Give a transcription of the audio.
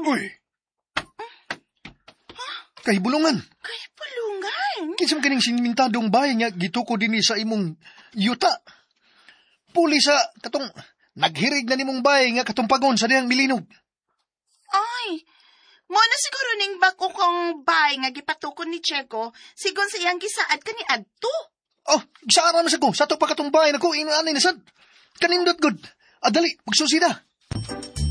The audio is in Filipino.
Uy! Kay bulungan. Kay bulungan? Kinsam kaning sinimintadong bahay nga gituko dinhi sa imong yuta. Puli sa katong naghirig na nimong bahay nga katumpagon sa dihang milinog. Ay, mo na siguro ning bako kong bahay nga gipatukon ni Cheko, sigon sa iyang gisaad kani adto. Oh, saan naman sa ko? Sa to pa katong bahay na ko, inaanay na sad. Kanindot good. Dali, magsusi na.